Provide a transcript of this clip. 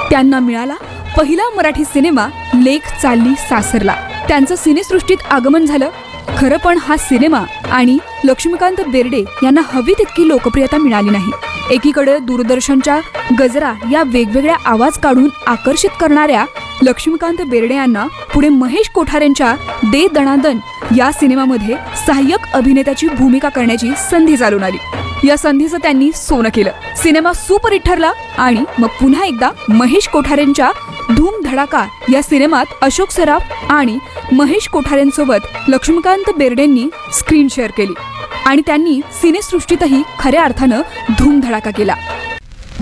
त्यांना मिळाला पहिला मराठी सिनेमा लेक चालली सासरला. त्यांचं सिनेसृष्टीत आगमन झालं. खरं पण हा सिनेमा आणि लक्ष्मीकांत बेर्डे यांना हवी तितकी लोकप्रियता मिळाली नाही. एकीकडे दूरदर्शनच्या गजरा या वेगवेगळ्या आवाज काढून आकर्षित करणाऱ्या लक्ष्मीकांत बेर्डे यांना पुढे महेश कोठारेंच्या दे दणादन या सिनेमामध्ये सहाय्यक अभिनेत्याची भूमिका करण्याची संधी चालून आली. या संधीचं त्यांनी सोनं केलं. सिनेमा सुपरहिट ठरला आणि मग पुन्हा एकदा महेश कोठारेंच्या धूम धडाका या सिनेमात अशोक सराफ आणि महेश कोठारेंसोबत लक्ष्मीकांत बेर्डेंनी स्क्रीन शेअर केली आणि त्यांनी सिनेसृष्टीतही खऱ्या अर्थानं धूम धडाका केला.